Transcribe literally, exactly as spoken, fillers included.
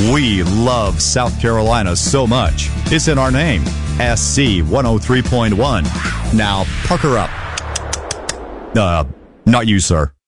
We love South Carolina so much. It's in our name. S C one oh three point one. Now, pucker up. Uh, not you, sir.